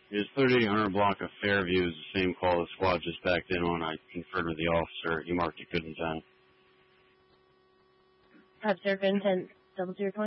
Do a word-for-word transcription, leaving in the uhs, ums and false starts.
His thirty-eight hundred block of Fairview is the same call the squad just backed in on. I conferred with the officer. He marked it good intent. Observed intent, double zero twenty.